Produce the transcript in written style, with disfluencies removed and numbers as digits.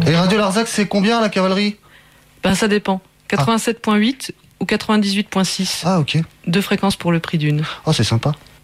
Et Radio Larzac, c'est combien la cavalerie? Ben ça dépend. 87.8 ou 98.6. Ah ok. 2 fréquences pour le prix d'une. Oh c'est sympa.